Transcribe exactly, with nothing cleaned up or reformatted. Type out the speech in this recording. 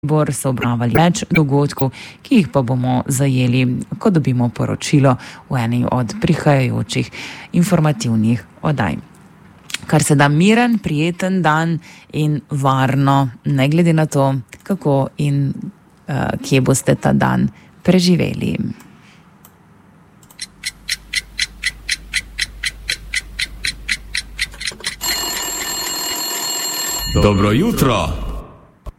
Bor so obravnavali več dogodkov, ki jih pa bomo zajeli, ko dobimo poročilo v eni od prihajajočih informativnih oddaj. Kar se da miren, prijeten dan in varno, ne glede na to, kako in uh, kje boste ta dan preživeli. Dobro jutro!